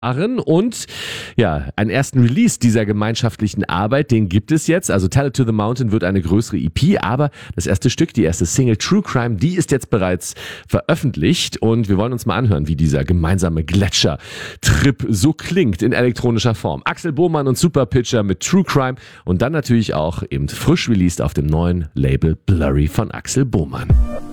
Und ja, einen ersten Release dieser gemeinschaftlichen Arbeit, den gibt es jetzt. Also Tell It to the Mountain wird eine größere EP, aber das erste Stück, die erste Single True Crime, die ist jetzt bereits veröffentlicht und wir wollen uns mal anhören, wie dieser gemeinsame Gletscher-Trip so klingt in elektronischer Form. Axel Bohmann und Superpitcher mit True Crime und dann natürlich auch eben frisch released auf dem neuen Label Blurry von Axel Bohmann.